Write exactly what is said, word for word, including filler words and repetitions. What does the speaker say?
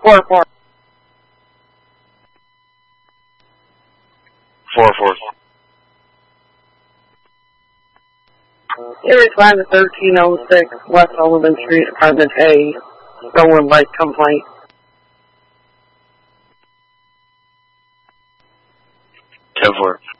Four, four. Four, four. It responded to thirteen oh six West Sullivan Street, Apartment A. Stolen light complaint. Ten, four.